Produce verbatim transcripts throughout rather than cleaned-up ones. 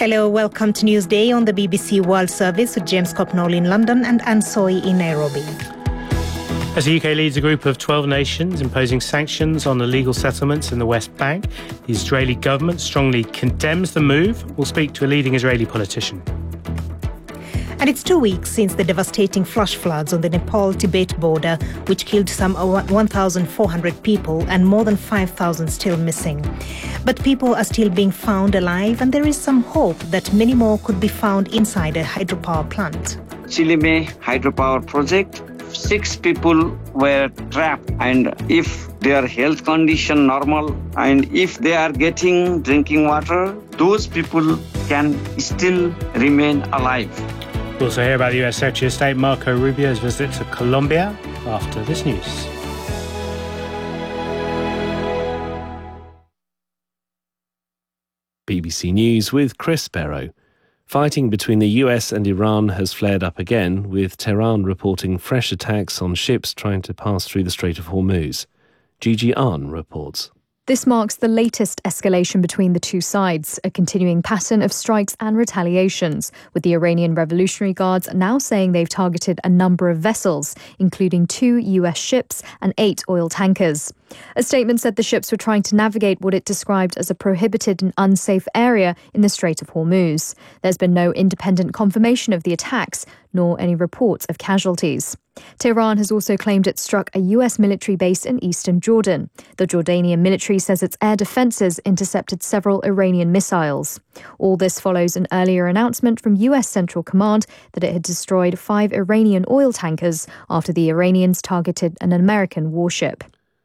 Hello, welcome to Newsday on the B B C World Service with James Copnall in London and Anne Soy in Nairobi. As the U K leads a group of twelve nations imposing sanctions on illegal settlements in the West Bank, the Israeli government strongly condemns the move. We'll speak to a leading Israeli politician. And it's two weeks since the devastating flash floods on the Nepal-Tibet border, which killed some one thousand four hundred people and more than five thousand still missing. But people are still being found alive, and there is some hope that many more could be found inside a hydropower plant. Chilime hydropower project, six people were trapped, and if their health condition normal and if they are getting drinking water, those people can still remain alive. We'll also hear about the U S Secretary of State Marco Rubio's visit to Colombia after this news. B B C News with Chris Barrow. Fighting between the U S and Iran has flared up again, with Tehran reporting fresh attacks on ships trying to pass through the Strait of Hormuz. Gigi Ahn reports. This marks the latest escalation between the two sides, a continuing pattern of strikes and retaliations, with the Iranian Revolutionary Guards now saying they've targeted a number of vessels, including two U S ships and eight oil tankers. A statement said the ships were trying to navigate what it described as a prohibited and unsafe area in the Strait of Hormuz. There's been no independent confirmation of the attacks, nor any reports of casualties. Tehran has also claimed it struck a U S military base in eastern Jordan. The Jordanian military says its air defences intercepted several Iranian missiles. All this follows an earlier announcement from U S Central Command that it had destroyed five Iranian oil tankers after the Iranians targeted an American warship.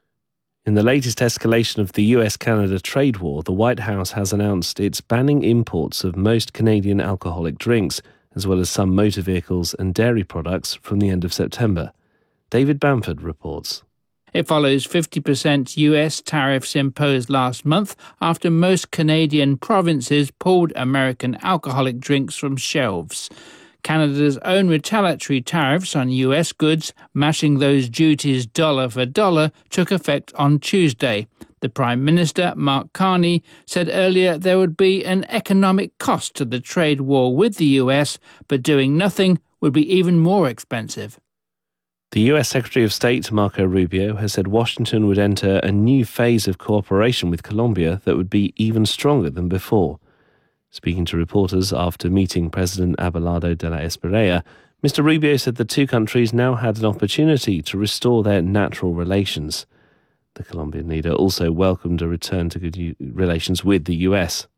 In the latest escalation of the U S Canada trade war, the White House has announced it's banning imports of most Canadian alcoholic drinks, as well as some motor vehicles and dairy products, from the end of September. David Bamford reports. It follows fifty percent U S tariffs imposed last month after most Canadian provinces pulled American alcoholic drinks from shelves. Canada's own retaliatory tariffs on U S goods, matching those duties dollar for dollar, took effect on Tuesday. The Prime Minister, Mark Carney, said earlier there would be an economic cost to the trade war with the U S, but doing nothing would be even more expensive. The U S Secretary of State, Marco Rubio, has said Washington would enter a new phase of cooperation with Colombia that would be even stronger than before. Speaking to reporters after meeting President Abelardo de la Espriella, Mister Rubio said the two countries now had an opportunity to restore their natural relations. The Colombian leader also welcomed a return to good relations with the U S.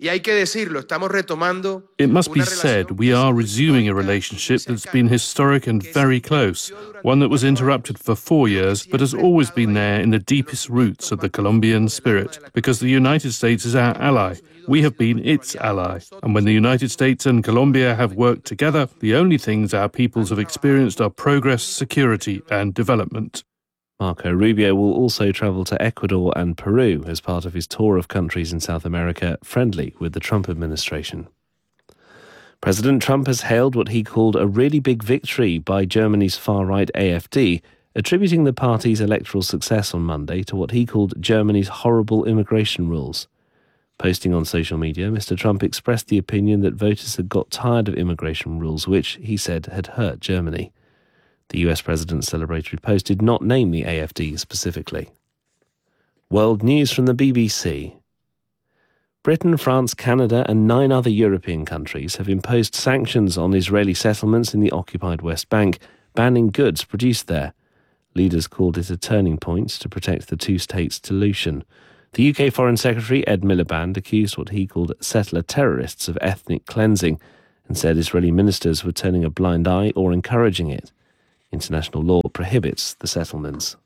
It must be said, we are resuming a relationship that's been historic and very close, one that was interrupted for four years but has always been there in the deepest roots of the Colombian spirit, because the United States is our ally. We have been its ally. And when the United States and Colombia have worked together, the only things our peoples have experienced are progress, security and development. Marco Rubio will also travel to Ecuador and Peru as part of his tour of countries in South America friendly with the Trump administration. President Trump has hailed what he called a really big victory by Germany's far-right A F D, attributing the party's electoral success on Monday to what he called Germany's horrible immigration rules. Posting on social media, Mister Trump expressed the opinion that voters had got tired of immigration rules, which, he said, had hurt Germany. The U S president's celebratory post did not name the A F D specifically. World news from the B B C. Britain, France, Canada and nine other European countries have imposed sanctions on Israeli settlements in the occupied West Bank, banning goods produced there. Leaders called it a turning point to protect the two-state solution. The U K Foreign Secretary Ed Miliband accused what he called settler terrorists of ethnic cleansing and said Israeli ministers were turning a blind eye or encouraging it. International law prohibits the settlements.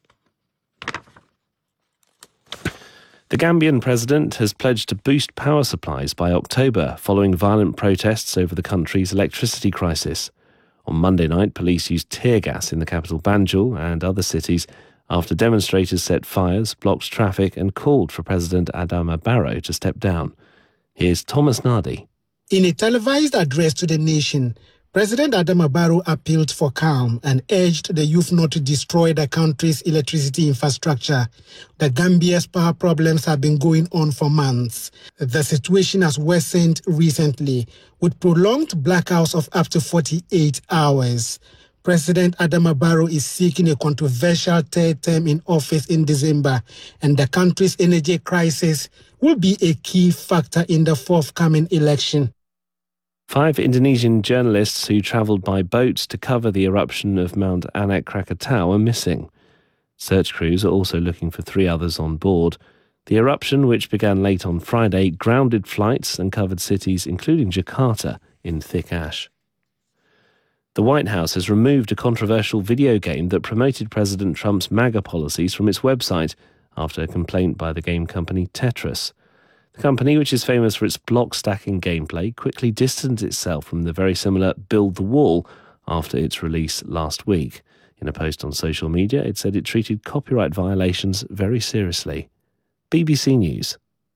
The Gambian president has pledged to boost power supplies by October following violent protests over the country's electricity crisis. On Monday night, police used tear gas in the capital Banjul and other cities after demonstrators set fires, blocked traffic and called for President Adama Barrow to step down. Here's Thomas Nardi. In a televised address to the nation, President Adama Barrow appealed for calm and urged the youth not to destroy the country's electricity infrastructure. The Gambia's power problems have been going on for months. The situation has worsened recently, with prolonged blackouts of up to forty-eight hours. President Adama Barrow is seeking a controversial third term in office in December, and the country's energy crisis will be a key factor in the forthcoming election. Five Indonesian journalists who travelled by boat to cover the eruption of Mount Anak Krakatau are missing. Search crews are also looking for three others on board. The eruption, which began late on Friday, grounded flights and covered cities including Jakarta in thick ash. The White House has removed a controversial video game that promoted President Trump's MAGA policies from its website after a complaint by the game company Tetris. The company, which is famous for its block-stacking gameplay, quickly distanced itself from the very similar Build the Wall after its release last week. In a post on social media, it said it treated copyright violations very seriously. B B C News.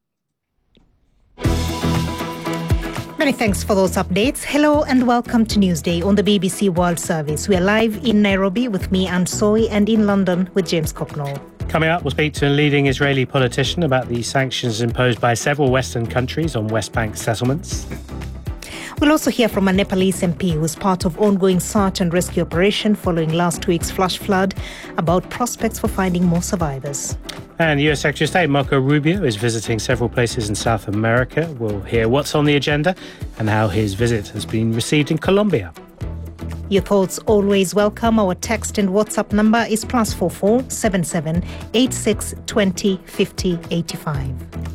Many thanks for those updates. Hello and welcome to Newsday on the B B C World Service. We are live in Nairobi with me, Anne Soy, and in London with James Cocknell. Coming up, we'll speak to a leading Israeli politician about the sanctions imposed by several Western countries on West Bank settlements. We'll also hear from a Nepalese M P who's part of ongoing search and rescue operation following last week's flash flood about prospects for finding more survivors. And U S Secretary of State Marco Rubio is visiting several places in South America. We'll hear what's on the agenda and how his visit has been received in Colombia. Your thoughts always welcome. Our text and WhatsApp number is plus four four seven seven eight six twenty fifty eighty five.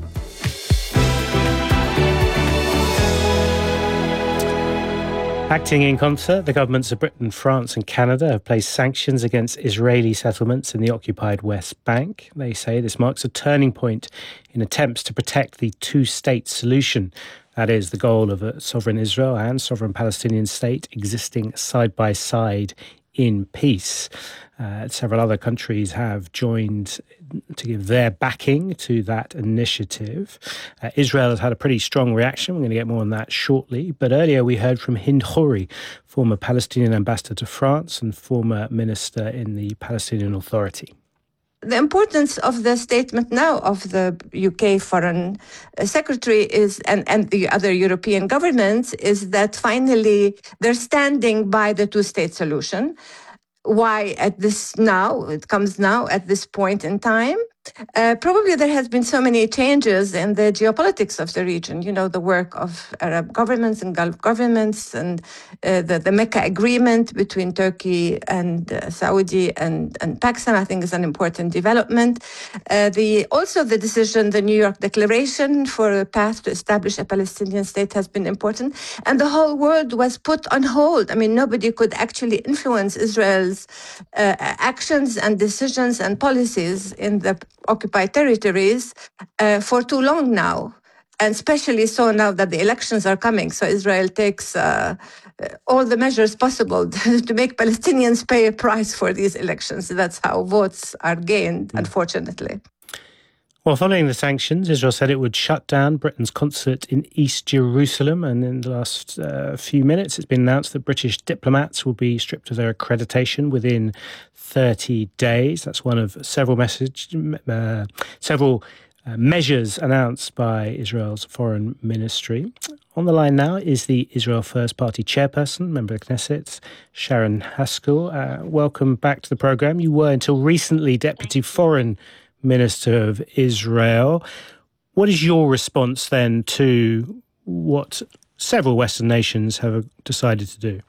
Acting in concert, the governments of Britain, France and Canada have placed sanctions against Israeli settlements in the occupied West Bank. They say this marks a turning point in attempts to protect the two-state solution. That is the goal of a sovereign Israel and sovereign Palestinian state existing side by side in peace. Uh, several other countries have joined to give their backing to that initiative. Uh, Israel has had a pretty strong reaction. We're going to get more on that shortly. But earlier we heard from Hind Khoury, former Palestinian ambassador to France and former minister in the Palestinian Authority. The importance of the statement now of the U K Foreign Secretary is, and, and the other European governments, is that finally they're standing by the two-state solution. Why at this now, it comes now at this point in time? Uh, probably there has been so many changes in the geopolitics of the region. You know, the work of Arab governments and Gulf governments and uh, the, the Mecca agreement between Turkey and uh, Saudi and, and Pakistan, I think, is an important development. Uh, the also the decision, the New York Declaration for a path to establish a Palestinian state has been important. And the whole world was put on hold. I mean, nobody could actually influence Israel's uh, actions and decisions and policies in the occupied territories uh, for too long now, and especially so now that the elections are coming. So Israel takes uh, all the measures possible to make Palestinians pay a price for these elections. That's how votes are gained, mm. unfortunately. Well, following the sanctions, Israel said it would shut down Britain's consulate in East Jerusalem. And in the last uh, few minutes, it's been announced that British diplomats will be stripped of their accreditation within thirty days. That's one of several message, uh, several uh, measures announced by Israel's foreign ministry. On the line now is the Israel First Party chairperson, member of Knesset, Sharon Haskell. Uh, welcome back to the programme. You were until recently Deputy Foreign Minister of Israel. What is your response then to what several Western nations have decided to do?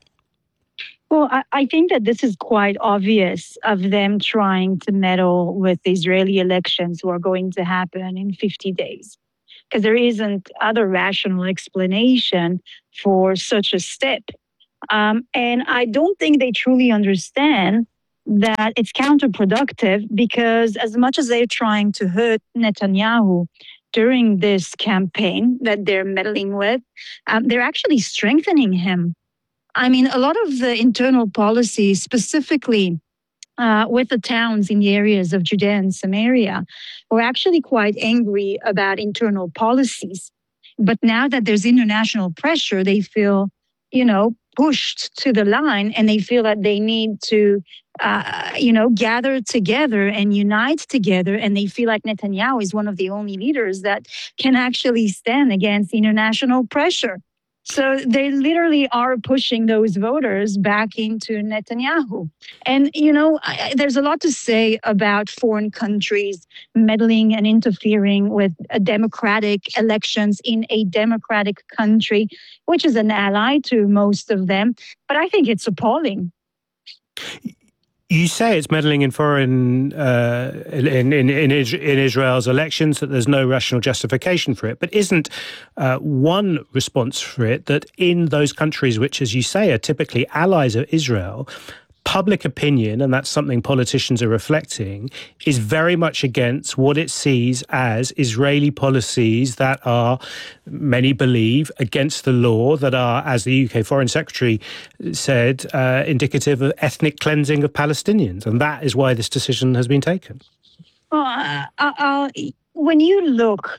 Well, I, I think that this is quite obvious of them trying to meddle with the Israeli elections who are going to happen in fifty days. Because there isn't other rational explanation for such a step. Um, and I don't think they truly understand that it's counterproductive, because as much as they're trying to hurt Netanyahu during this campaign that they're meddling with, um, they're actually strengthening him. I mean, a lot of the internal policies, specifically uh, with the towns in the areas of Judea and Samaria, were actually quite angry about internal policies. But now that there's international pressure, they feel, you know, pushed to the line and they feel that they need to, uh, you know, gather together and unite together. And they feel like Netanyahu is one of the only leaders that can actually stand against international pressure. So they literally are pushing those voters back into Netanyahu. And, you know, I, there's a lot to say about foreign countries meddling and interfering with uh, democratic elections in a democratic country, which is an ally to most of them. But I think it's appalling. You say it's meddling in foreign, uh, in, in, in, in Israel's elections, that there's no rational justification for it. But isn't uh, one response for it that in those countries, which, as you say, are typically allies of Israel, public opinion, and that's something politicians are reflecting, is very much against what it sees as Israeli policies that are, many believe, against the law, that are, as the U K Foreign Secretary said, uh, indicative of ethnic cleansing of Palestinians. And that is why this decision has been taken. Well, uh, uh, when you look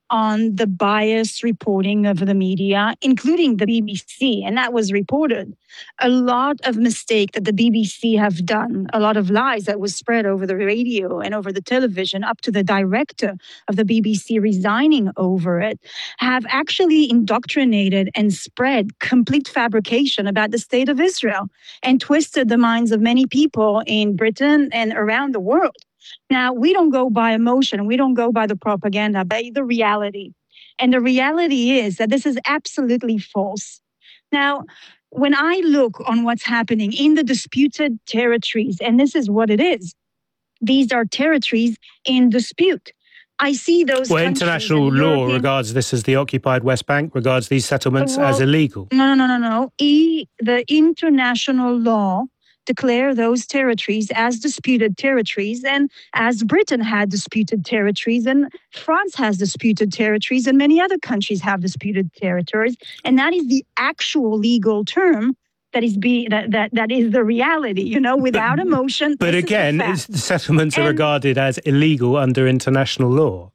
on the biased reporting of the media, including the B B C, and that was reported, a lot of mistake that the B B C have done, a lot of lies that was spread over the radio and over the television, up to the director of the B B C resigning over it, have actually indoctrinated and spread complete fabrication about the state of Israel and twisted the minds of many people in Britain and around the world. Now, we don't go by emotion, we don't go by the propaganda, but the reality. And the reality is that this is absolutely false. Now, when I look on what's happening in the disputed territories, and this is what it is, these are territories in dispute. I see those. Well, international law European... regards this as the occupied West Bank, regards these settlements well, as illegal. No, no, no, no, no. E, the international law declare those territories as disputed territories, and as Britain had disputed territories, and France has disputed territories, and many other countries have disputed territories, and that is the actual legal term that is be that that, that is the reality, you know, without but, emotion. But again, settlements and, are regarded as illegal under international law.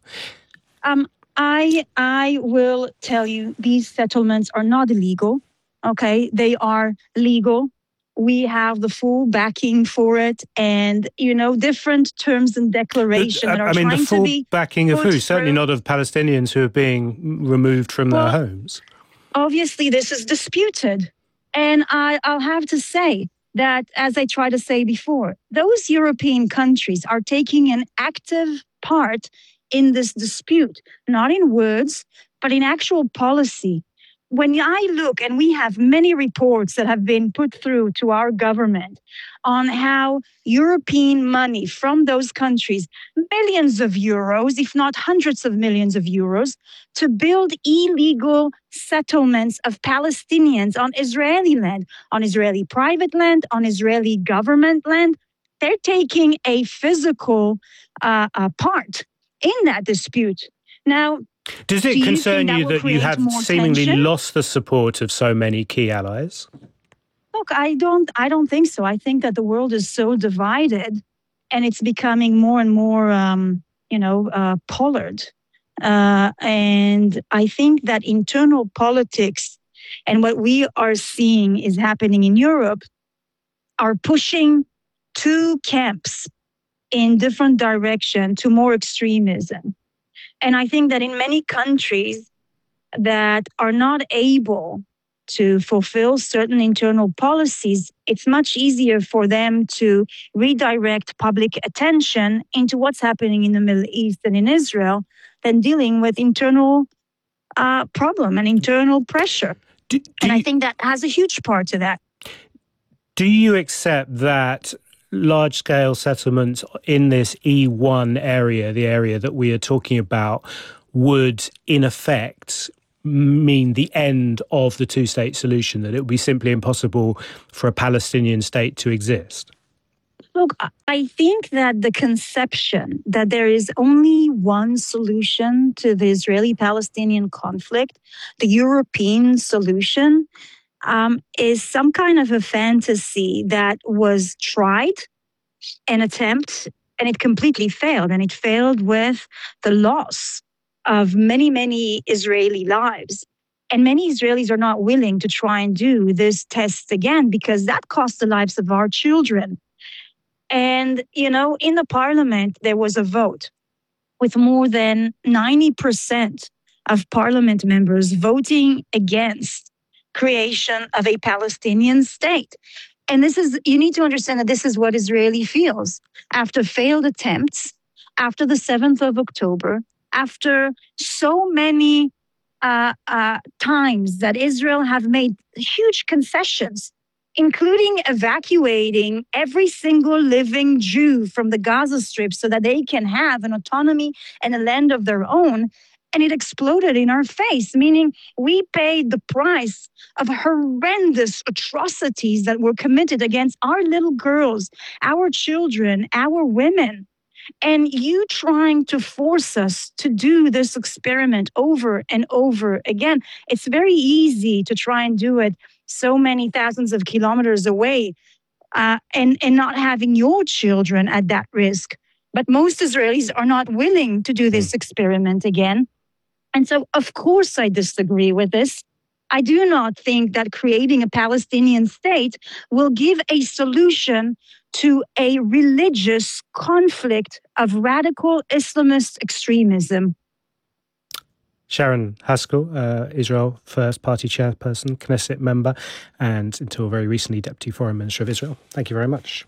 Um, I I will tell you, these settlements are not illegal. Okay, they are legal. We have the full backing for it, and, you know, different terms and declarations that are I mean, trying the full to be backing of who? through. Certainly not of Palestinians who are being removed from well, their homes. Obviously, this is disputed. And I, I'll have to say that, as I tried to say before, those European countries are taking an active part in this dispute, not in words, but in actual policy. When I look, and we have many reports that have been put through to our government on how European money from those countries, millions of euros, if not hundreds of millions of euros, to build illegal settlements of Palestinians on Israeli land, on Israeli private land, on Israeli government land. They're taking a physical uh, uh, part in that dispute. Now, Does it Do concern you, you that, that you have seemingly tension? lost the support of so many key allies? Look, I don't I don't think so. I think that the world is so divided, and it's becoming more and more, um, you know, uh, polarized. Uh, and I think that internal politics and what we are seeing is happening in Europe are pushing two camps in different directions to more extremism. And I think that in many countries that are not able to fulfill certain internal policies, it's much easier for them to redirect public attention into what's happening in the Middle East and in Israel than dealing with internal uh, problem and internal pressure. Do, do and you, I think that has a huge part to that. Do you accept that large-scale settlements in this E one area, the area that we are talking about, would in effect mean the end of the two-state solution, that it would be simply impossible for a Palestinian state to exist? Look, I think that the conception that there is only one solution to the Israeli-Palestinian conflict, the European solution, Um, is some kind of a fantasy that was tried, an attempt, and it completely failed. And it failed with the loss of many, many Israeli lives. And many Israelis are not willing to try and do this test again because that costs the lives of our children. And, you know, in the parliament, there was a vote with more than ninety percent of parliament members voting against creation of a Palestinian state. And this is, you need to understand that this is what Israeli feels after failed attempts, after the seventh of October, after so many uh, uh, times that Israel have made huge concessions, including evacuating every single living Jew from the Gaza Strip so that they can have an autonomy and a land of their own. And it exploded in our face, meaning we paid the price of horrendous atrocities that were committed against our little girls, our children, our women. And you trying to force us to do this experiment over and over again, it's very easy to try and do it so many thousands of kilometers away uh, and, and not having your children at that risk. But most Israelis are not willing to do this experiment again. And so, of course, I disagree with this. I do not think that creating a Palestinian state will give a solution to a religious conflict of radical Islamist extremism. Sharon Haskell, uh, Israel First Party chairperson, Knesset member, and until very recently Deputy Foreign Minister of Israel. Thank you very much.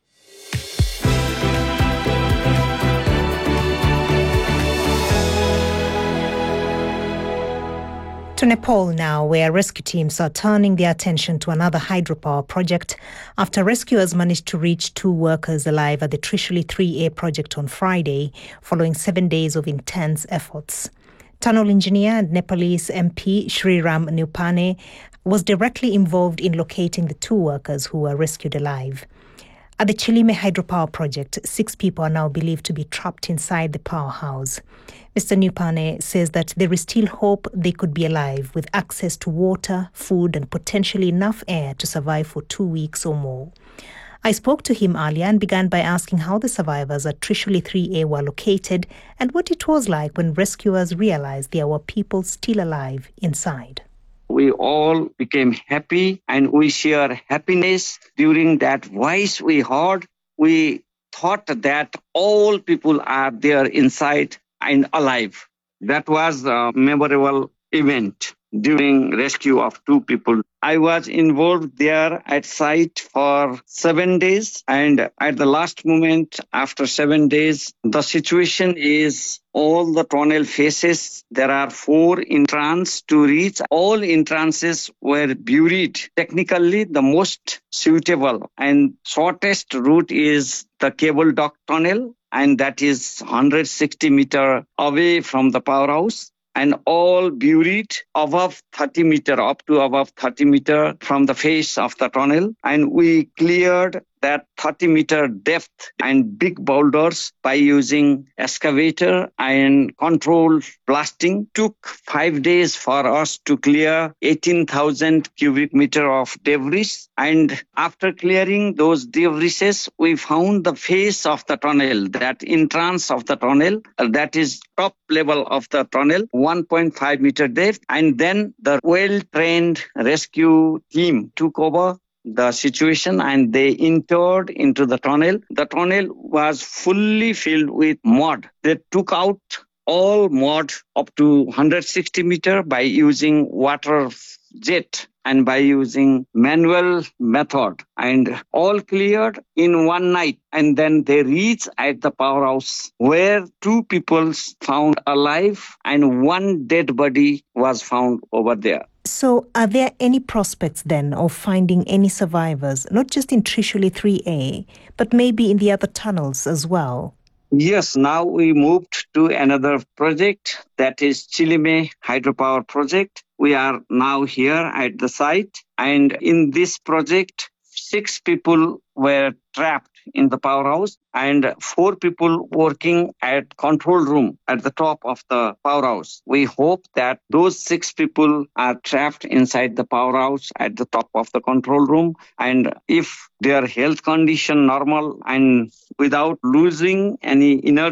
To Nepal now, where rescue teams are turning their attention to another hydropower project after rescuers managed to reach two workers alive at the Trishuli three A project on Friday, following seven days of intense efforts. Tunnel engineer and Nepalese M P Sriram Nupane was directly involved in locating the two workers who were rescued alive. At the Chilime hydropower project, six people are now believed to be trapped inside the powerhouse. Mister Nupane says that there is still hope they could be alive with access to water, food and potentially enough air to survive for two weeks or more. I spoke to him earlier and began by asking how the survivors at Trishuli three A were located and what it was like when rescuers realized there were people still alive inside. We all became happy and we share happiness. During that voice we heard, we thought that all people are there inside and alive. That was a memorable event during rescue of two people. I was involved there at site for seven days and at the last moment after seven days, the situation is all the tunnel faces. There are four entrances to reach. All entrances were buried. Technically, the most suitable and shortest route is the cable duct tunnel, and that is one hundred sixty meters away from the powerhouse. And all buried above thirty meter, up to above thirty meter from the face of the tunnel. And we cleared that thirty meter depth and big boulders by using excavator and controlled blasting. Took five days for us to clear eighteen thousand cubic meter of debris. And after clearing those debris, we found the face of the tunnel, that entrance of the tunnel, that is top level of the tunnel, one point five meter depth. And then the well-trained rescue team took over the situation and they entered into the tunnel. The tunnel was fully filled with mud. They took out all mud up to one hundred sixty meter by using water jet and by using manual method, and all cleared in one night. And then they reached at the powerhouse where two people found alive and one dead body was found over there. So are there any prospects then of finding any survivors, not just in Trishuli three A, but maybe in the other tunnels as well? Yes, now we moved to another project, that is Chilime hydropower project. We are now here at the site, and in this project, six people were trapped in the powerhouse and four people working at control room at the top of the powerhouse. We hope that those six people are trapped inside the powerhouse at the top of the control room, and if their health condition normal and without losing any energy,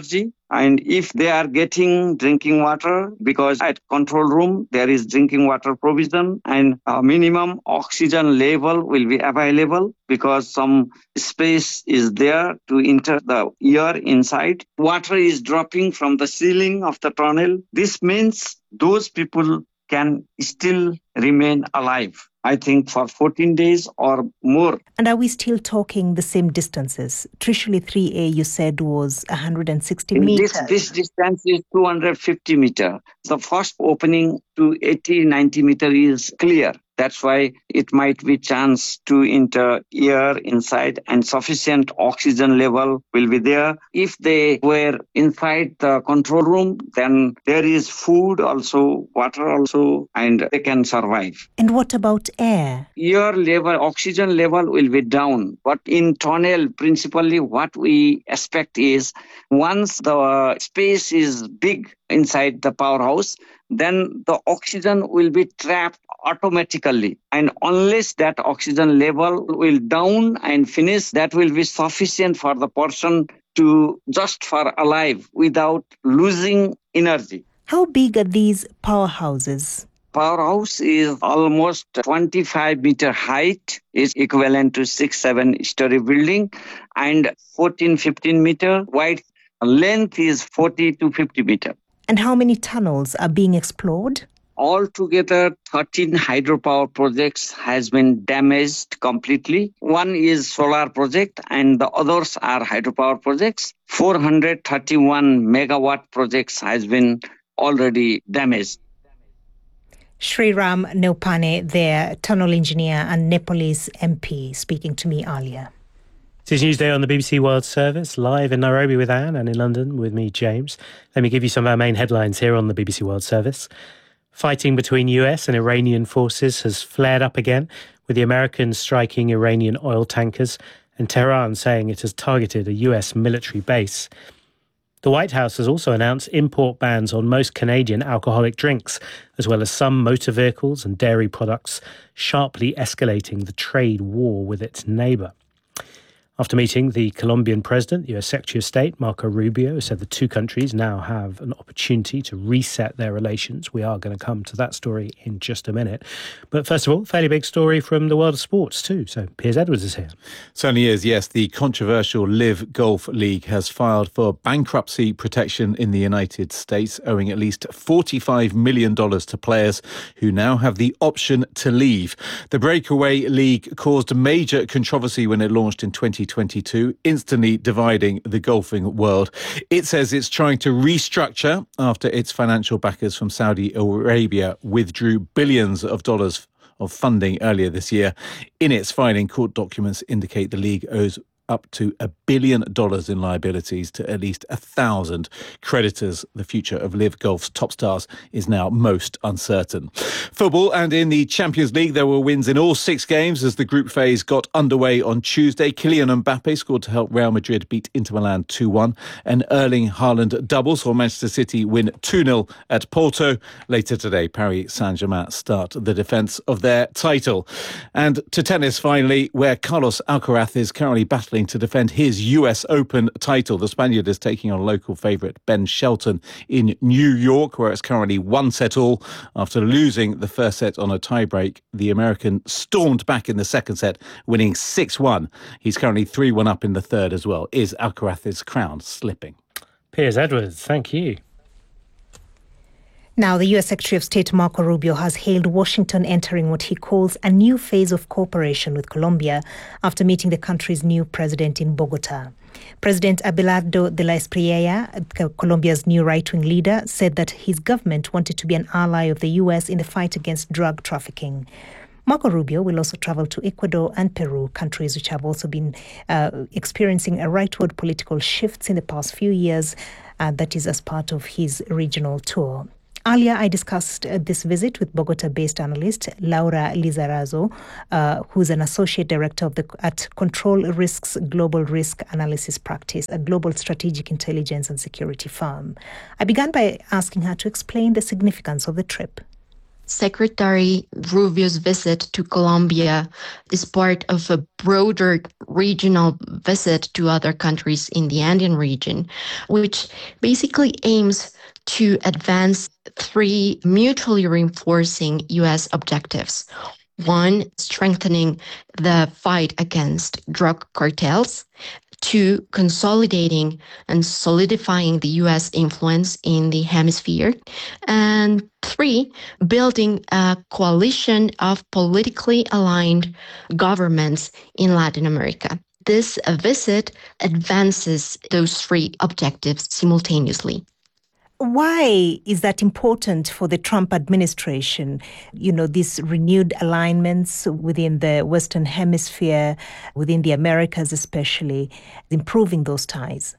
And if they are getting drinking water, because at control room there is drinking water provision and a minimum oxygen level will be available because some space is there to enter the air inside. Water is dropping from the ceiling of the tunnel. This means those people can still remain alive, I think, for fourteen days or more. And are we still talking the same distances? Trishuli three A, you said, was one hundred sixty meters. This, this distance is two hundred fifty meters. The first opening to eighty, ninety meters is clear. That's why it might be chance to enter air inside and sufficient oxygen level will be there. If they were inside the control room, then there is food also, water also, and they can survive. And what about air? Air level, oxygen level will be down. But in tunnel, principally what we expect is once the space is big inside the powerhouse, then the oxygen will be trapped automatically. And unless that oxygen level will down and finish, that will be sufficient for the person to just for alive without losing energy. How big are these powerhouses? Powerhouse is almost twenty-five meter height, is equivalent to six, seven story building, and fourteen, fifteen meter wide. Length is forty to fifty meter. And how many tunnels are being explored? Altogether, thirteen hydropower projects has been damaged completely. One is solar project and the others are hydropower projects. four hundred thirty-one megawatt projects has been already damaged. Sriram Neupane, their tunnel engineer and Nepalese M P, speaking to me earlier. It is Newsday on the B B C World Service, live in Nairobi with Anne and in London with me, James. Let me give you some of our main headlines here on the B B C World Service. Fighting between U S and Iranian forces has flared up again, with the Americans striking Iranian oil tankers and Tehran saying it has targeted a U S military base. The White House has also announced import bans on most Canadian alcoholic drinks, as well as some motor vehicles and dairy products, sharply escalating the trade war with its neighbour. After meeting the Colombian president, the U S Secretary of State, Marco Rubio, said the two countries now have an opportunity to reset their relations. We are going to come to that story in just a minute. But first of all, fairly big story from the world of sports too. So Piers Edwards is here. Certainly is, yes. The controversial Live Golf League has filed for bankruptcy protection in the United States, owing at least forty-five million dollars to players who now have the option to leave. The breakaway league caused major controversy when it launched in twenty twenty-two, instantly dividing the golfing world. It says it's trying to restructure after its financial backers from Saudi Arabia withdrew billions of dollars of funding earlier this year. In its filing, court documents indicate the league owes up to a billion dollars in liabilities to at least a thousand creditors. The future of Live Golf's top stars is now most uncertain. Football, and in the Champions League, there were wins in all six games as the group phase got underway on Tuesday. Kylian Mbappe scored to help Real Madrid beat Inter Milan two one. An Erling Haaland double saw Manchester City win two nil at Porto. Later today, Paris Saint-Germain start the defence of their title. And to tennis, finally, where Carlos Alcaraz is currently battling to defend his U S Open title. The Spaniard is taking on local favourite Ben Shelton in New York, where it's currently one set all. After losing the first set on a tiebreak, the American stormed back in the second set, winning six one. He's currently three one up in the third as well. Is Alcaraz's crown slipping? Piers Edwards, thank you. Now, the U S Secretary of State Marco Rubio has hailed Washington entering what he calls a new phase of cooperation with Colombia after meeting the country's new president in Bogota. President Abelardo de la Espriella, Colombia's new right-wing leader, said that his government wanted to be an ally of the U S in the fight against drug trafficking. Marco Rubio will also travel to Ecuador and Peru, countries which have also been uh, experiencing a rightward political shifts in the past few years. Uh, that is as part of his regional tour. Earlier, I discussed uh, this visit with Bogota-based analyst Laura Lizarazo, uh, who's an associate director of the at Control Risks Global Risk Analysis Practice, a global strategic intelligence and security firm. I began by asking her to explain the significance of the trip. Secretary Rubio's visit to Colombia is part of a broader regional visit to other countries in the Andean region, which basically aims to advance three mutually reinforcing U S objectives. One, strengthening the fight against drug cartels. Two, consolidating and solidifying the U S influence in the hemisphere. And three, building a coalition of politically aligned governments in Latin America. This visit advances those three objectives simultaneously. Why is that important for the Trump administration? You know, these renewed alignments within the Western Hemisphere, within the Americas especially, improving those ties?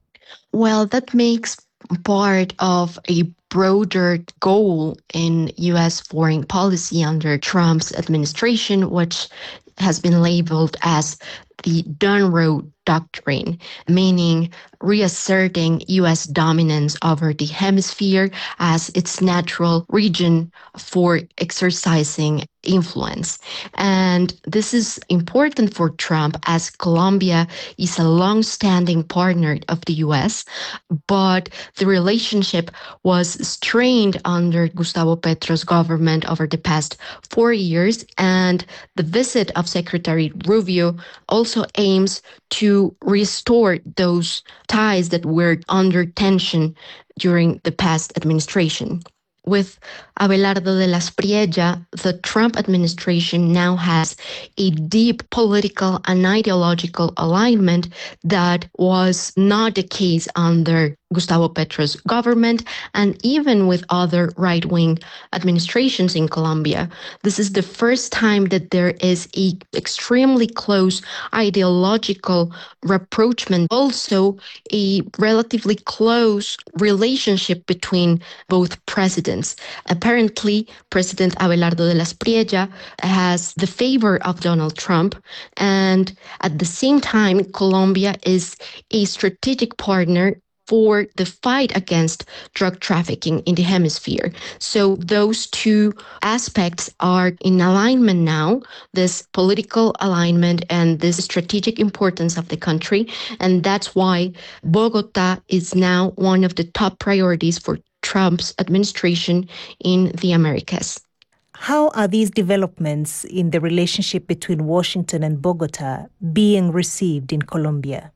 Well, that makes part of a broader goal in U S foreign policy under Trump's administration, which has been labeled as the Dunroad Doctrine, meaning reasserting U S dominance over the hemisphere as its natural region for exercising influence. And this is important for Trump as Colombia is a long-standing partner of the U S, but the relationship was strained under Gustavo Petro's government over the past four years, and the visit of Secretary Rubio also aims to restore those ties that were under tension during the past administration. With Abelardo de las Priella, the Trump administration now has a deep political and ideological alignment that was not the case under Gustavo Petro's government and even with other right-wing administrations in Colombia. This is the first time that there is a extremely close ideological rapprochement, also a relatively close relationship between both presidents. Apparently, President Abelardo de las Priella has the favor of Donald Trump, and at the same time, Colombia is a strategic partner for the fight against drug trafficking in the hemisphere. So those two aspects are in alignment now, this political alignment and this strategic importance of the country. And that's why Bogota is now one of the top priorities for Trump's administration in the Americas. How are these developments in the relationship between Washington and Bogota being received in Colombia?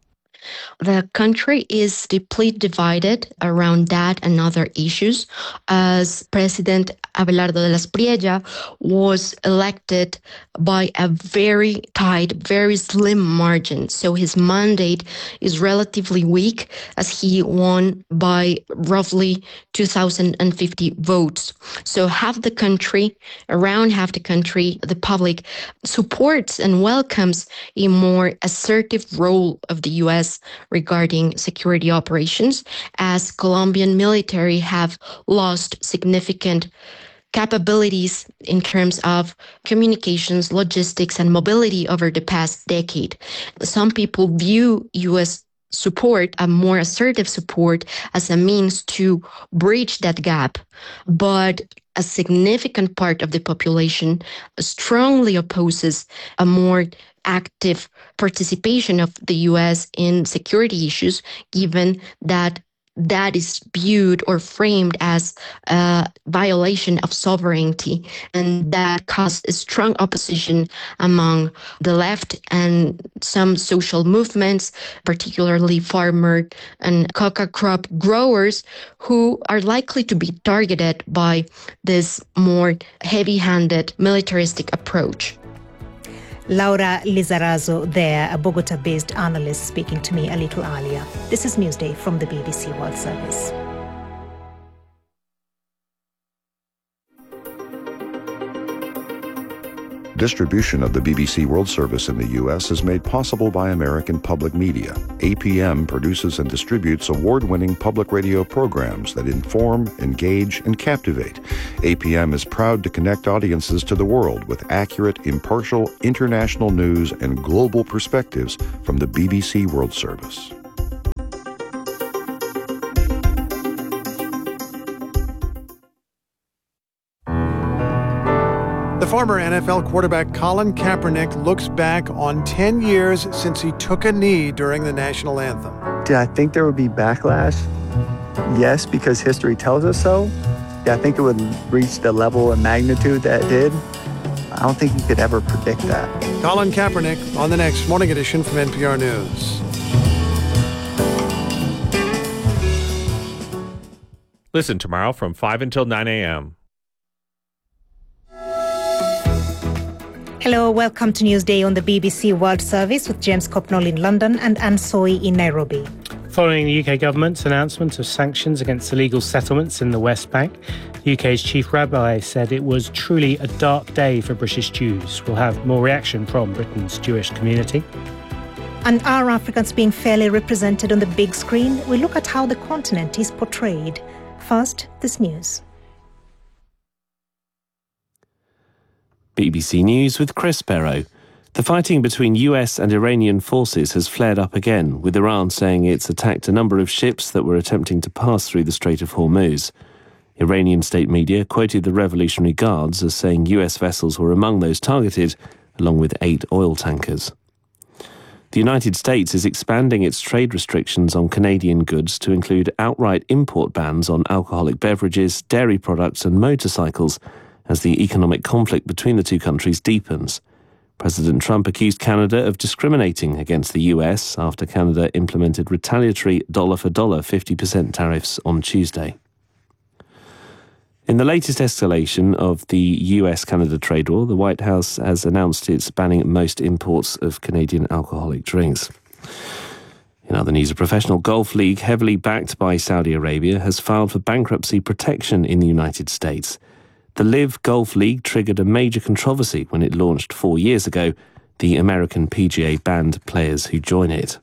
The country is deeply divided around that and other issues, as President Abelardo de las Priella was elected by a very tight, very slim margin. So his mandate is relatively weak, as he won by roughly two thousand fifty votes. So half the country, around half the country, the public supports and welcomes a more assertive role of the U S regarding security operations, as Colombian military have lost significant capabilities in terms of communications, logistics, and mobility over the past decade. Some people view U S support, a more assertive support, as a means to bridge that gap. But a significant part of the population strongly opposes a more active participation of the U S in security issues, given that that is viewed or framed as a violation of sovereignty, and that caused a strong opposition among the left and some social movements, particularly farmer and coca crop growers, who are likely to be targeted by this more heavy-handed militaristic approach. Laura Lizarazo there, a Bogota-based analyst, speaking to me a little earlier. This is Newsday from the B B C World Service. Distribution of the B B C World Service in the U S is made possible by American Public Media. A P M produces and distributes award-winning public radio programs that inform, engage, and captivate. A P M is proud to connect audiences to the world with accurate, impartial, international news and global perspectives from the B B C World Service. The former N F L quarterback Colin Kaepernick looks back on ten years since he took a knee during the national anthem. Did I think there would be backlash? Yes, because history tells us so. Yeah, I think it would reach the level and magnitude that it did. I don't think you could ever predict that. Colin Kaepernick on the next Morning Edition from N P R News. Listen tomorrow from five until nine a.m. Hello, welcome to Newsday on the B B C World Service with James Copnall in London and Anne Soy in Nairobi. Following the U K government's announcement of sanctions against illegal settlements in the West Bank, the U K's chief rabbi said it was truly a dark day for British Jews. We'll have more reaction from Britain's Jewish community. And are Africans being fairly represented on the big screen? We look at how the continent is portrayed. First, this news. B B C News with Chris Barrow. The fighting between U S and Iranian forces has flared up again, with Iran saying it's attacked a number of ships that were attempting to pass through the Strait of Hormuz. Iranian state media quoted the Revolutionary Guards as saying U S vessels were among those targeted, along with eight oil tankers. The United States is expanding its trade restrictions on Canadian goods to include outright import bans on alcoholic beverages, dairy products and motorcycles, as the economic conflict between the two countries deepens. President Trump accused Canada of discriminating against the U S after Canada implemented retaliatory dollar-for-dollar fifty percent tariffs on Tuesday. In the latest escalation of the U S Canada trade war, the White House has announced it's banning most imports of Canadian alcoholic drinks. In other news, a professional golf league heavily backed by Saudi Arabia has filed for bankruptcy protection in the United States. The Live Golf League triggered a major controversy when it launched four years ago. The American P G A banned players who join it.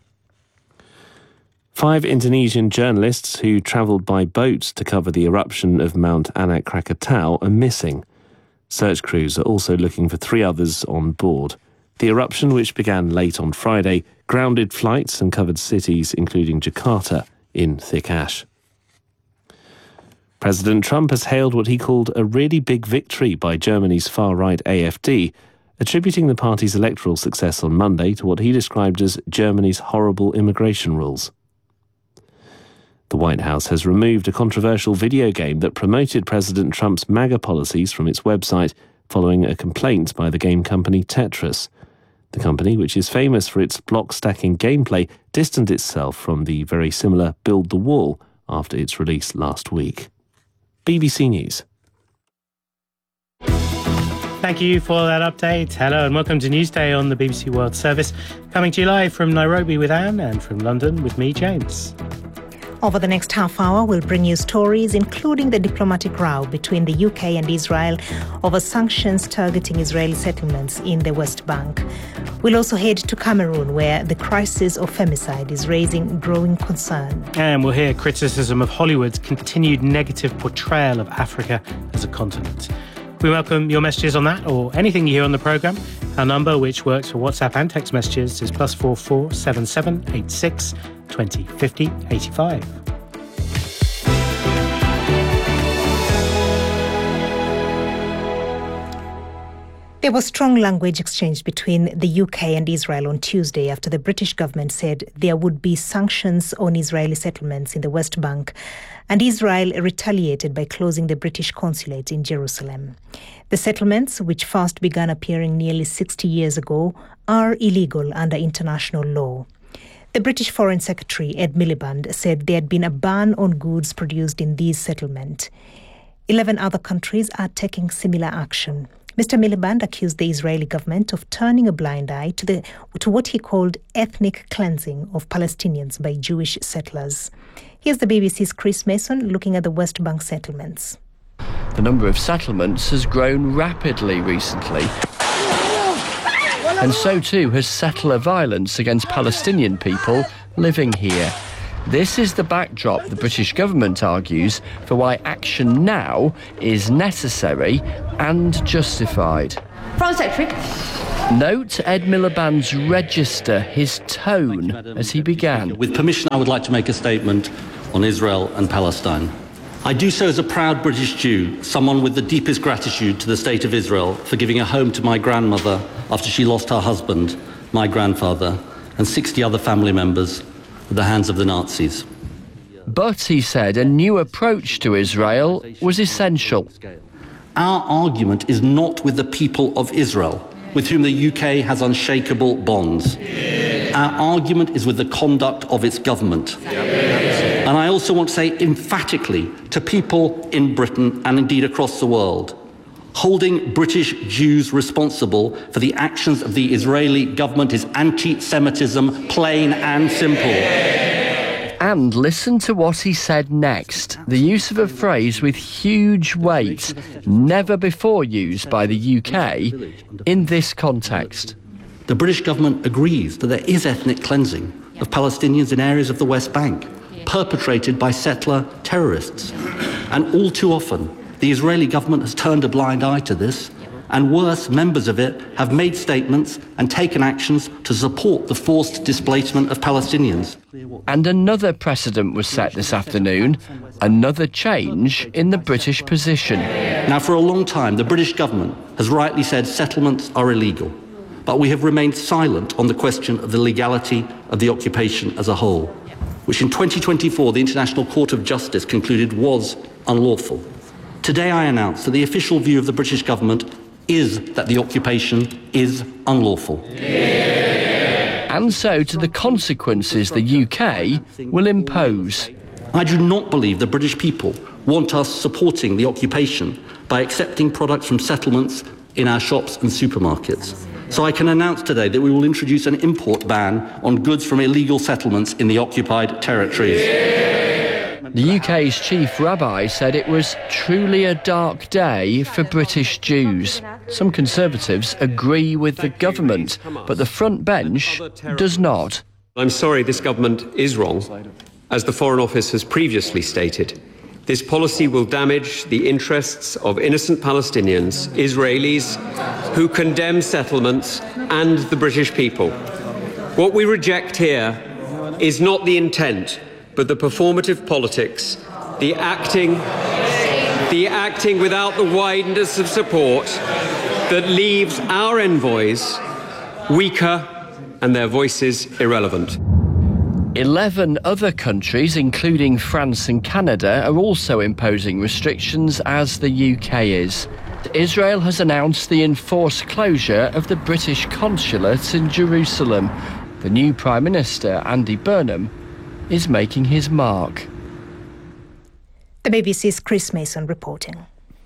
Five Indonesian journalists who travelled by boat to cover the eruption of Mount Anak Krakatau are missing. Search crews are also looking for three others on board. The eruption, which began late on Friday, grounded flights and covered cities including Jakarta in thick ash. President Trump has hailed what he called a really big victory by Germany's far-right A F D, attributing the party's electoral success on Monday to what he described as Germany's horrible immigration rules. The White House has removed a controversial video game that promoted President Trump's MAGA policies from its website following a complaint by the game company Tetris. The company, which is famous for its block-stacking gameplay, distanced itself from the very similar Build the Wall after its release last week. B B C News. Thank you for that update. Hello and welcome to Newsday on the B B C World Service. Coming to you live from Nairobi with Anne and from London with me, James. Over the next half hour, we'll bring you stories, including the diplomatic row between the U K and Israel over sanctions targeting Israeli settlements in the West Bank. We'll also head to Cameroon, where the crisis of femicide is raising growing concern. And we'll hear criticism of Hollywood's continued negative portrayal of Africa as a continent. We welcome your messages on that or anything you hear on the programme. Our number, which works for WhatsApp and text messages, is plus four four seven seven eight six twenty fifty eighty-five. There was strong language exchange between the U K and Israel on Tuesday after the British government said there would be sanctions on Israeli settlements in the West Bank, and Israel retaliated by closing the British consulate in Jerusalem. The settlements, which first began appearing nearly sixty years ago, are illegal under international law. The British Foreign Secretary, Ed Miliband, said there had been a ban on goods produced in these settlements. Eleven other countries are taking similar action. Mister Miliband accused the Israeli government of turning a blind eye to, the, to what he called ethnic cleansing of Palestinians by Jewish settlers. Here's the B B C's Chris Mason looking at the West Bank settlements. The number of settlements has grown rapidly recently, and so too has settler violence against Palestinian people living here. This is the backdrop, the British government argues, for why action now is necessary and justified. Foreign Secretary. Note Ed Miliband's register, his tone, as he began. With permission, I would like to make a statement on Israel and Palestine. I do so as a proud British Jew, someone with the deepest gratitude to the State of Israel for giving a home to my grandmother after she lost her husband, my grandfather, and sixty other family members at the hands of the Nazis. But, he said, a new approach to Israel was essential. Our argument is not with the people of Israel, with whom the U K has unshakable bonds. Our argument is with the conduct of its government. And I also want to say emphatically to people in Britain and indeed across the world, holding British Jews responsible for the actions of the Israeli government is anti-Semitism, plain and simple. And listen to what he said next. The use of a phrase with huge weight, never before used by the U K, in this context. The British government agrees that there is ethnic cleansing of Palestinians in areas of the West Bank, perpetrated by settler terrorists. And all too often, the Israeli government has turned a blind eye to this, and worse, members of it have made statements and taken actions to support the forced displacement of Palestinians. And another precedent was set this afternoon, another change in the British position. Now, for a long time, the British government has rightly said settlements are illegal, but we have remained silent on the question of the legality of the occupation as a whole, which in twenty twenty-four the International Court of Justice concluded was unlawful. Today I announce that the official view of the British government is that the occupation is unlawful. Yeah. And so to the consequences the U K will impose. I do not believe the British people want us supporting the occupation by accepting products from settlements in our shops and supermarkets. So I can announce today that we will introduce an import ban on goods from illegal settlements in the occupied territories. Yeah. The U K's chief rabbi said it was truly a dark day for British Jews. Some Conservatives agree with the government, but the front bench does not. I'm sorry, this government is wrong, as the Foreign Office has previously stated. This policy will damage the interests of innocent Palestinians, Israelis, who condemn settlements, and the British people. What we reject here is not the intent, but the performative politics, the acting, the acting without the wideness of support that leaves our envoys weaker and their voices irrelevant. Eleven other countries, including France and Canada, are also imposing restrictions, as the U K is. Israel has announced the enforced closure of the British consulate in Jerusalem. The new Prime Minister, Andy Burnham, is making his mark. The B B C's Chris Mason reporting.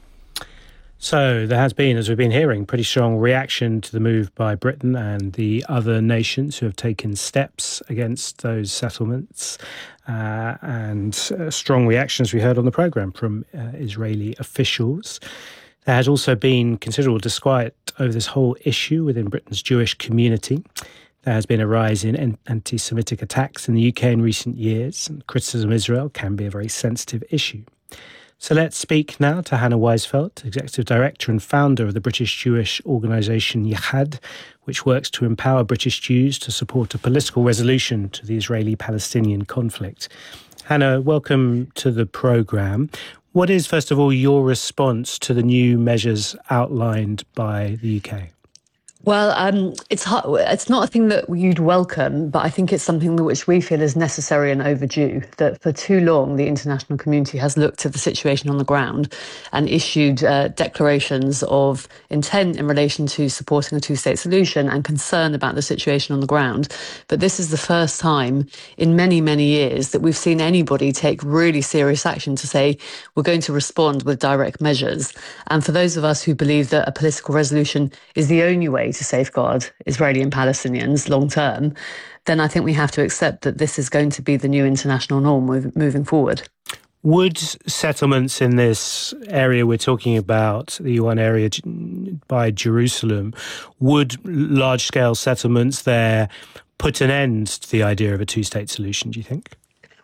So there has been, as we've been hearing, pretty strong reaction to the move by Britain and the other nations who have taken steps against those settlements, uh, and uh, strong reactions we heard on the programme from uh, Israeli officials. There has also been considerable disquiet over this whole issue within Britain's Jewish community. There has been a rise in anti-Semitic attacks in the U K in recent years, and criticism of Israel can be a very sensitive issue. So let's speak now to Hannah Weisfeld, Executive Director and founder of the British Jewish organisation Yachad, which works to empower British Jews to support a political resolution to the Israeli-Palestinian conflict. Hannah, welcome to the programme. What is, first of all, your response to the new measures outlined by the U K? Well, um, it's hard, it's not a thing that you'd welcome, but I think it's something that which we feel is necessary and overdue. That for too long, the international community has looked at the situation on the ground and issued uh, declarations of intent in relation to supporting a two-state solution and concern about the situation on the ground. But this is the first time in many, many years that we've seen anybody take really serious action to say, we're going to respond with direct measures. And for those of us who believe that a political resolution is the only way to safeguard Israeli and Palestinians long term, then I think we have to accept that this is going to be the new international norm move, moving forward. Would settlements in this area we're talking about, the one area by Jerusalem, would large-scale settlements there put an end to the idea of a two-state solution, do you think?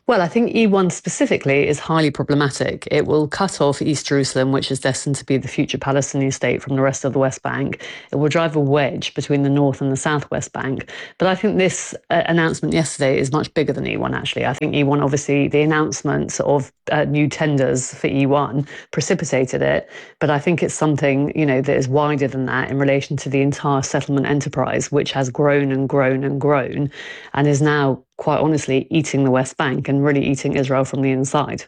Well, I think E one specifically is highly problematic. It will cut off East Jerusalem, which is destined to be the future Palestinian state, from the rest of the West Bank. It will drive a wedge between the North and the South West Bank. But I think this uh, announcement yesterday is much bigger than E one, actually. I think E one, obviously, the announcement of uh, new tenders for E one precipitated it. But I think it's something, you know, that is wider than that in relation to the entire settlement enterprise, which has grown and grown and grown and is now, quite honestly, eating the West Bank and really eating Israel from the inside.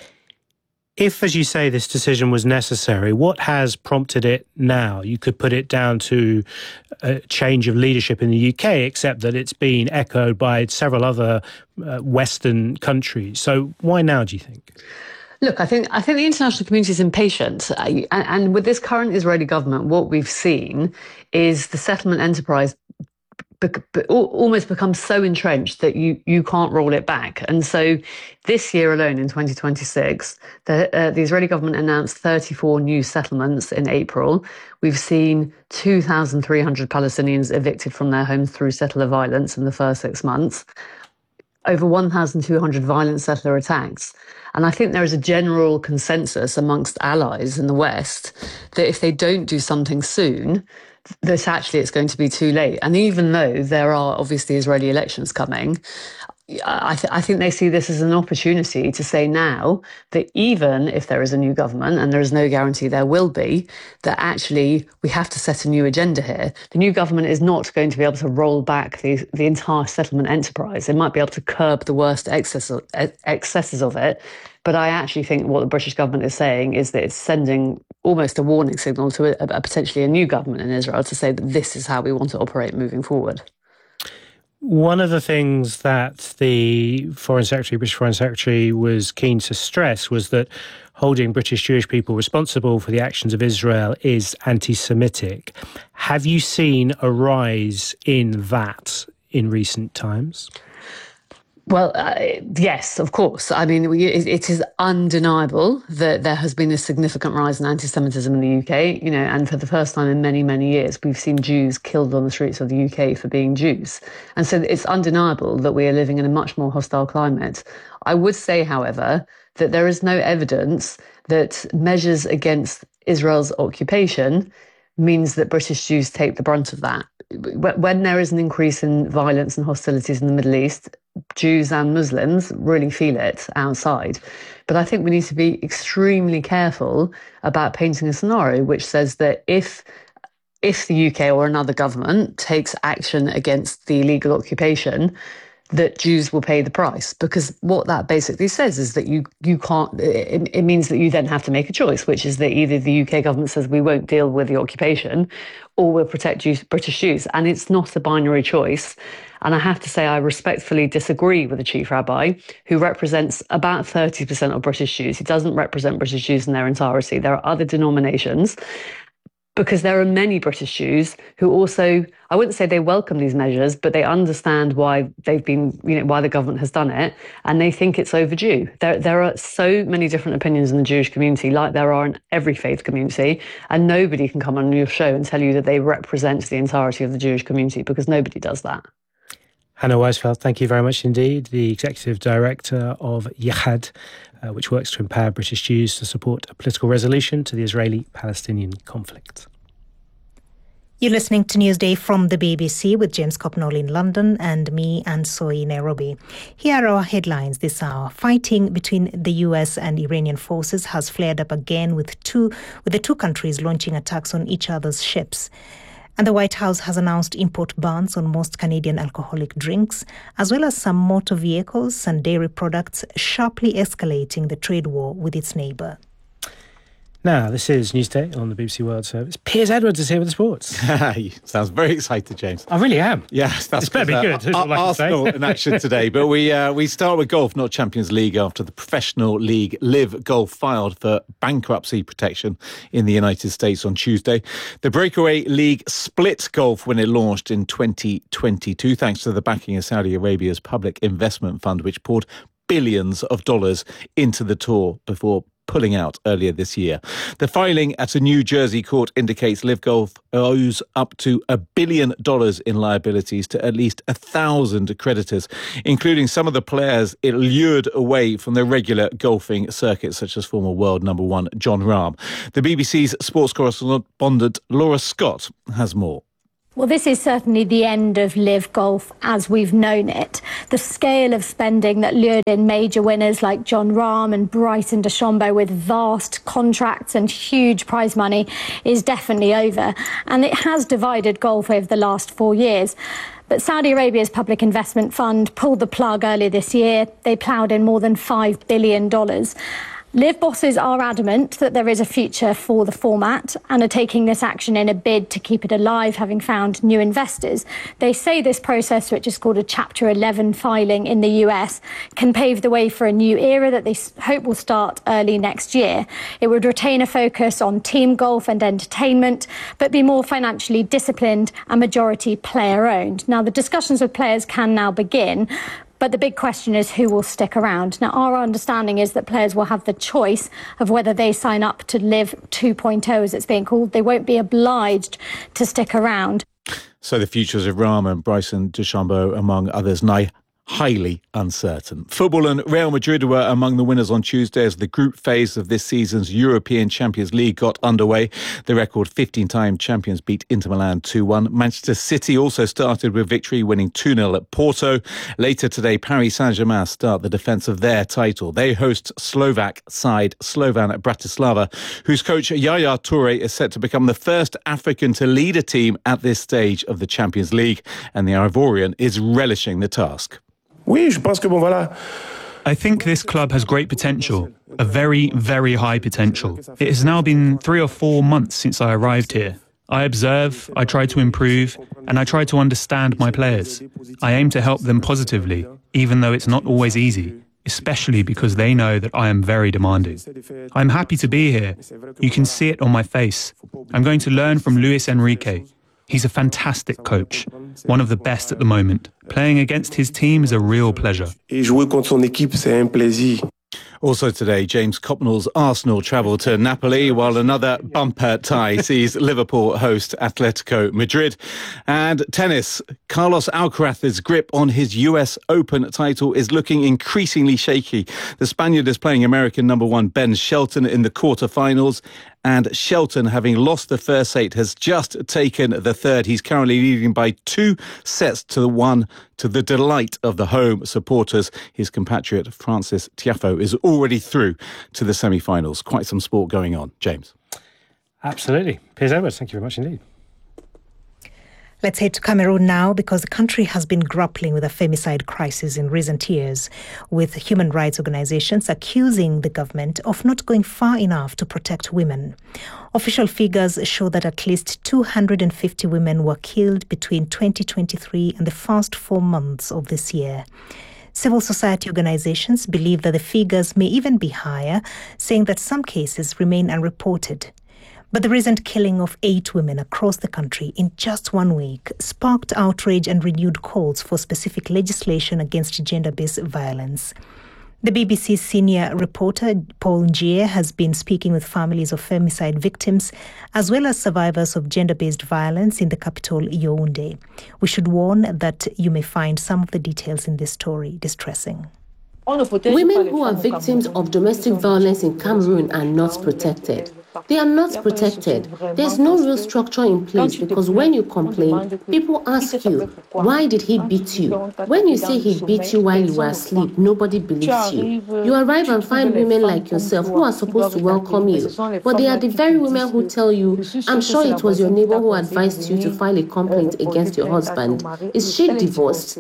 If, as you say, this decision was necessary, what has prompted it now? You could put it down to a change of leadership in the U K, except that it's been echoed by several other uh, Western countries. So why now, do you think? Look, I think I think the international community is impatient. And, and with this current Israeli government, what we've seen is the settlement enterprise Be- be- almost becomes so entrenched that you you can't roll it back. And so this year alone, in twenty twenty-six, the, uh, the Israeli government announced thirty-four new settlements in April. We've seen two thousand three hundred Palestinians evicted from their homes through settler violence in the first six months. Over one thousand two hundred violent settler attacks. And I think there is a general consensus amongst allies in the West that if they don't do something soon, that actually it's going to be too late. And even though there are obviously Israeli elections coming, I, th- I think they see this as an opportunity to say now that even if there is a new government, and there is no guarantee there will be, that actually we have to set a new agenda here. The new government is not going to be able to roll back the, the entire settlement enterprise. It might be able to curb the worst excess of, excesses of it. But I actually think what the British government is saying is that it's sending almost a warning signal to a, a potentially a new government in Israel to say that this is how we want to operate moving forward. One of the things that the Foreign Secretary, British Foreign Secretary, was keen to stress was that holding British Jewish people responsible for the actions of Israel is anti-Semitic. Have you seen a rise in that in recent times? Well, uh, yes, of course. I mean, it, it is undeniable that there has been a significant rise in anti-Semitism in the U K, you know, and for the first time in many, many years, we've seen Jews killed on the streets of the U K for being Jews. And so it's undeniable that we are living in a much more hostile climate. I would say, however, that there is no evidence that measures against Israel's occupation means that British Jews take the brunt of that. When there is an increase in violence and hostilities in the Middle East, Jews and Muslims really feel it outside. But I think we need to be extremely careful about painting a scenario which says that if if the U K or another government takes action against the illegal occupation, that Jews will pay the price. Because what that basically says is that you you can't, it, it means that you then have to make a choice, which is that either the U K government says we won't deal with the occupation or we'll protect Jews, British Jews. And it's not a binary choice. And I have to say, I respectfully disagree with the Chief Rabbi, who represents about thirty percent of British Jews. He doesn't represent British Jews in their entirety. There are other denominations, because there are many British Jews who also, I wouldn't say they welcome these measures, but they understand why they've been, you know, why the government has done it, and they think it's overdue. There, there are so many different opinions in the Jewish community, like there are in every faith community, and nobody can come on your show and tell you that they represent the entirety of the Jewish community, because nobody does that. Hannah Weisfeld, thank you very much indeed, the Executive Director of Yachad, uh, which works to empower British Jews to support a political resolution to the Israeli-Palestinian conflict. You're listening to Newsday from the B B C with James Copnall in London and me, Anne Soy, in Nairobi. Here are our headlines this hour. Fighting between the U S and Iranian forces has flared up again with two, with the two countries launching attacks on each other's ships. And the White House has announced import bans on most Canadian alcoholic drinks, as well as some motor vehicles and dairy products, sharply escalating the trade war with its neighbour. Now, this is Newsday on the B B C World Service. Piers Edwards is here with the sports. Sounds very excited, James. I really am. Yes, that's it's better be uh, good. Uh, Arsenal in action today, but we uh, we start with golf, not Champions League, after the professional league Live Golf filed for bankruptcy protection in the United States on Tuesday. The breakaway league split golf when it launched in twenty twenty-two, thanks to the backing of Saudi Arabia's public investment fund, which poured billions of dollars into the tour before pulling out earlier this year. The filing at a New Jersey court indicates Liv Golf owes up to a billion dollars in liabilities to at least a thousand creditors, including some of the players it lured away from the regular golfing circuit, such as former world number one Jon Rahm. The B B C's sports correspondent Laura Scott has more. Well, this is certainly the end of Liv Golf as we've known it. The scale of spending that lured in major winners like Jon Rahm and Bryson DeChambeau with vast contracts and huge prize money is definitely over. And it has divided golf over the last four years. But Saudi Arabia's Public Investment Fund pulled the plug earlier this year. They ploughed in more than five billion dollars. Liv bosses are adamant that there is a future for the format and are taking this action in a bid to keep it alive, having found new investors. They say this process, which is called a Chapter eleven filing in the U S, can pave the way for a new era that they hope will start early next year. It would retain a focus on team golf and entertainment, but be more financially disciplined and majority player-owned. Now, the discussions with players can now begin, but the big question is who will stick around. Now, our understanding is that players will have the choice of whether they sign up to Liv two point oh, as it's being called. They won't be obliged to stick around. So the futures of Rahm and Bryson DeChambeau, among others, now highly uncertain. Football and Real Madrid were among the winners on Tuesday as the group phase of this season's European Champions League got underway. The record fifteen-time champions beat Inter Milan two one. Manchester City also started with victory, winning two nil at Porto. Later today, Paris Saint-Germain start the defence of their title. They host Slovak side Slovan Bratislava, whose coach Yaya Toure is set to become the first African to lead a team at this stage of the Champions League, and the Ivorian is relishing the task. I think this club has great potential, a very, very high potential. It has now been three or four months since I arrived here. I observe, I try to improve, and I try to understand my players. I aim to help them positively, even though it's not always easy, especially because they know that I am very demanding. I'm happy to be here. You can see it on my face. I'm going to learn from Luis Enrique. He's a fantastic coach, one of the best at the moment. Playing against his team is a real pleasure. Also today, James Copnell's Arsenal travel to Napoli, while another bumper tie sees Liverpool host Atletico Madrid. And tennis, Carlos Alcaraz's grip on his U S Open title is looking increasingly shaky. The Spaniard is playing American number one Ben Shelton in the quarterfinals. And Shelton, having lost the first set, has just taken the third. He's currently leading by two sets to the one, to the delight of the home supporters. His compatriot Francis Tiafoe is already through to the semi-finals. Quite some sport going on. James. Absolutely. Piers Edwards, thank you very much indeed. Let's head to Cameroon now, because the country has been grappling with a femicide crisis in recent years, with human rights organizations accusing the government of not going far enough to protect women. Official figures show that at least two hundred fifty women were killed between twenty twenty-three and the first four months of this year. Civil society organizations believe that the figures may even be higher, saying that some cases remain unreported. But the recent killing of eight women across the country in just one week sparked outrage and renewed calls for specific legislation against gender-based violence. The B B C's senior reporter, Paul Njie, has been speaking with families of femicide victims, as well as survivors of gender-based violence in the capital, Yaoundé. We should warn that you may find some of the details in this story distressing. Women who are victims of domestic violence in Cameroon are not protected. They are not protected. There's no real structure in place, because when you complain, people ask you, why did he beat you? When you say he beat you while you were asleep, nobody believes you. You arrive and find women like yourself who are supposed to welcome you, but they are the very women who tell you, I'm sure it was your neighbor who advised you to file a complaint against your husband. Is she divorced?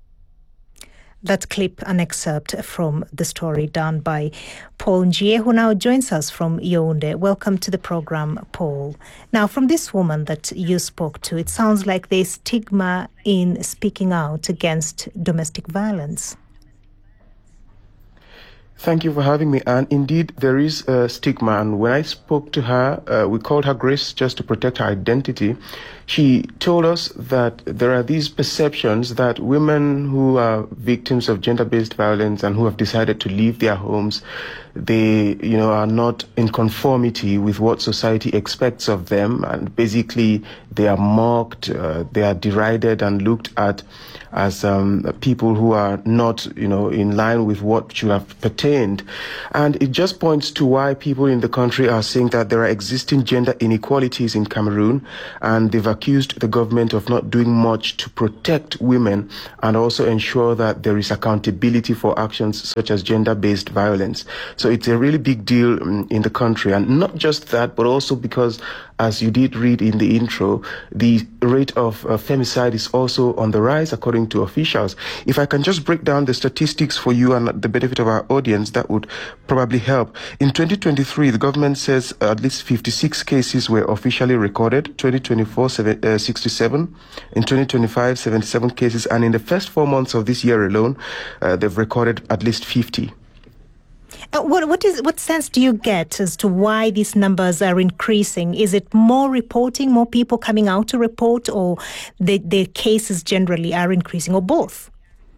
That clip, an excerpt from the story done by Paul Njie, who now joins us from Yaoundé. Welcome to the program, Paul. Now, from this woman that you spoke to, it sounds like there's stigma in speaking out against domestic violence. Thank you for having me. And indeed, there is a stigma. And when I spoke to her, uh, we called her Grace just to protect her identity. She told us that there are these perceptions that women who are victims of gender-based violence and who have decided to leave their homes, they, you know, are not in conformity with what society expects of them. And basically, they are mocked, uh, they are derided and looked at as um, people who are not, you know, in line with what should have pertained. And it just points to why people in the country are saying that there are existing gender inequalities in Cameroon, and they've accused the government of not doing much to protect women and also ensure that there is accountability for actions such as gender-based violence. So it's a really big deal um, in the country. And not just that, but also because, as you did read in the intro, the rate of uh, femicide is also on the rise, according to officials. If I can just break down the statistics for you and the benefit of our audience, that would probably help. In twenty twenty-three, the government says at least fifty-six cases were officially recorded, twenty twenty-four, sixty-seven, in twenty twenty-five, seventy-seven cases, and in the first four months of this year alone, uh, they've recorded at least fifty. Uh, what, what is what sense do you get as to why these numbers are increasing? Is it more reporting, more people coming out to report, or the, the cases generally are increasing, or both?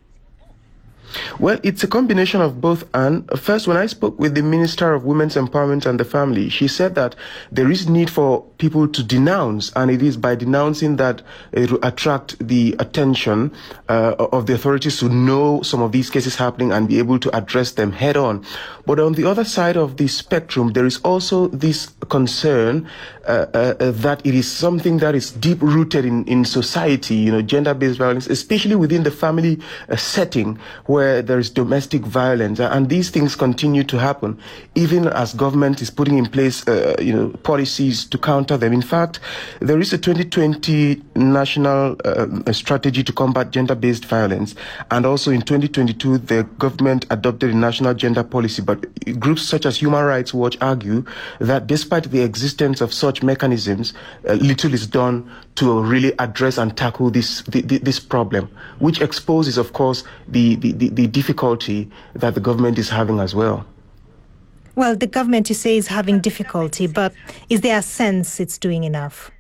Well, it's a combination of both. And first, when I spoke with the Minister of Women's Empowerment and the Family, she said that there is need for people to denounce, and it is by denouncing that it will attract the attention uh, of the authorities to know some of these cases happening and be able to address them head on. But on the other side of the spectrum, there is also this concern uh, uh, that it is something that is deep-rooted in, in society, you know, gender-based violence, especially within the family uh, setting, where where there is domestic violence, and these things continue to happen, even as government is putting in place, uh, you know, policies to counter them. In fact, there is a twenty twenty national uh, strategy to combat gender-based violence, and also in twenty twenty-two, the government adopted a national gender policy. But groups such as Human Rights Watch argue that despite the existence of such mechanisms, uh, little is done to really address and tackle this the, the, this problem, which exposes, of course, the, the, the, the difficulty that the government is having as well. Well, the government, you say, is having difficulty, but is there a sense it's doing enough?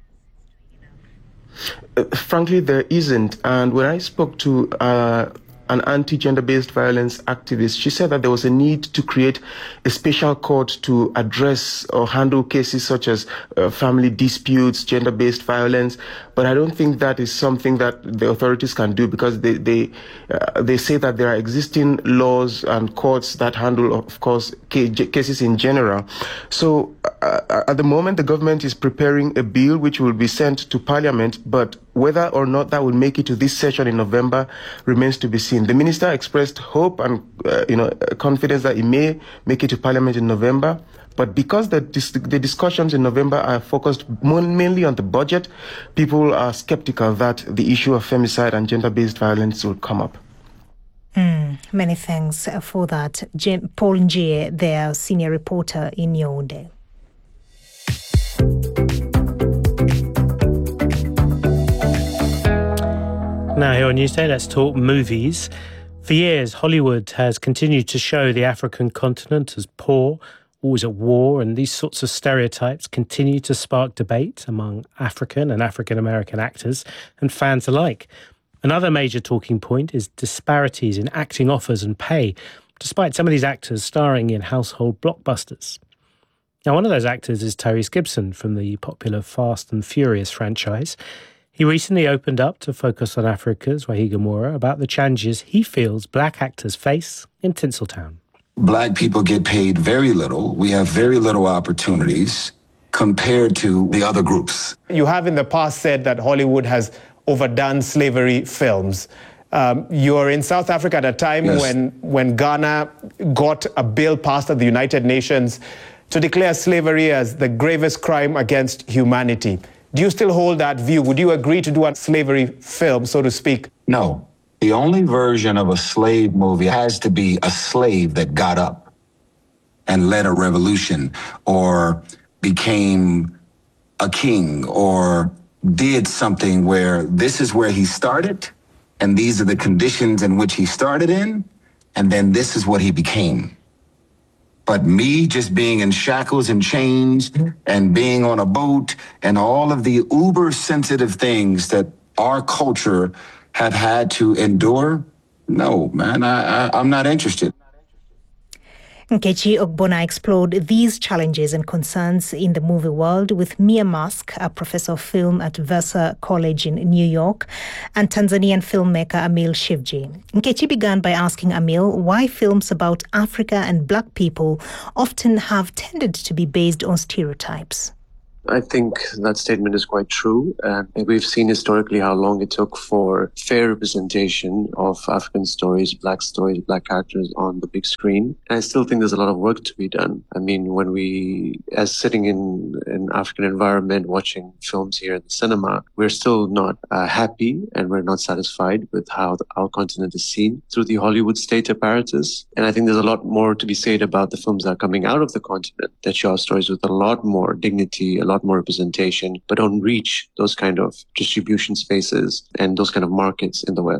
Uh, frankly, there isn't. And when I spoke to uh, an anti-gender-based violence activist, she said that there was a need to create a special court to address or handle cases such as uh, family disputes, gender-based violence. But I don't think that is something that the authorities can do, because they they uh, they say that there are existing laws and courts that handle, of course, cases in general. So uh, at the moment, the government is preparing a bill which will be sent to Parliament, but whether or not that will make it to this session in November remains to be seen. The minister expressed hope and uh, you know confidence that it may make it to Parliament in November. But because the, the discussions in November are focused mainly on the budget, people are skeptical that the issue of femicide and gender-based violence will come up. Mm, many thanks for that. Jim, Paul Njie, their senior reporter in Yaoundé. Now here on Newsday, let's talk movies. For years, Hollywood has continued to show the African continent as poor, always at war, and these sorts of stereotypes continue to spark debate among African and African-American actors and fans alike. Another major talking point is disparities in acting offers and pay, despite some of these actors starring in household blockbusters. Now, one of those actors is Tyrese Gibson from the popular Fast and Furious franchise. He recently opened up to Focus on Africa's Wahiga Moura about the challenges he feels black actors face in Tinseltown. Black people get paid very little. We have very little opportunities compared to the other groups. You have in the past said that Hollywood has overdone slavery films. Um, you're in South Africa at a time yes. when, when Ghana got a bill passed at the United Nations to declare slavery as the gravest crime against humanity. Do you still hold that view? Would you agree to do a slavery film, so to speak? No. The only version of a slave movie has to be a slave that got up and led a revolution or became a king or did something where this is where he started and these are the conditions in which he started in, and then this is what he became. But me just being in shackles and chains and being on a boat and all of the uber sensitive things that our culture had had to endure, no, man, I, I, I'm not interested. Nkechi Ogbonna explored these challenges and concerns in the movie world with Mia Musk, a professor of film at Vassar College in New York, and Tanzanian filmmaker Amil Shivji. Nkechi began by asking Amil why films about Africa and black people often have tended to be based on stereotypes. I think that statement is quite true. And we've seen historically how long it took for fair representation of African stories, black stories, black characters on the big screen. And I still think there's a lot of work to be done. I mean, when we, as sitting in an African environment, watching films here in the cinema, we're still not uh, happy and we're not satisfied with how the, our continent is seen through the Hollywood state apparatus. And I think there's a lot more to be said about the films that are coming out of the continent that show stories with a lot more dignity, a lot more representation, but don't reach those kind of distribution spaces and those kind of markets in the West.